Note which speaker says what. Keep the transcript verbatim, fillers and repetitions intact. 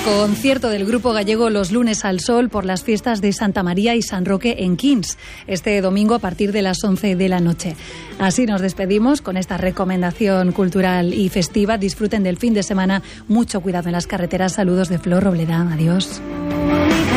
Speaker 1: Concierto del grupo gallego Los Lunes al Sol por las fiestas de Santa María y San Roque en Quins, este domingo a partir de las once de la noche. Así nos despedimos con esta recomendación cultural y festiva. Disfruten del fin de semana, mucho cuidado en las carreteras. Saludos de Flor Robledán, adiós.